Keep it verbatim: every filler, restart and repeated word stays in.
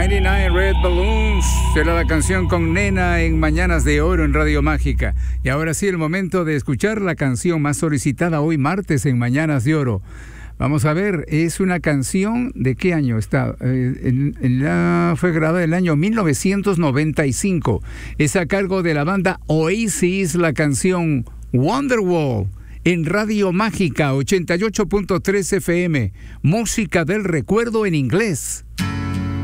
noventa y nueve Red Balloons será la canción con Nena en Mañanas de Oro en Radio Mágica. Y ahora sí, el momento de escuchar la canción más solicitada hoy martes en Mañanas de Oro. Vamos a ver, es una canción, ¿de qué año está? Eh, en, en la, fue grabada en el año mil novecientos noventa y cinco. Es a cargo de la banda Oasis, la canción Wonderwall. En Radio Mágica ochenta y ocho punto tres F M, música del recuerdo en inglés.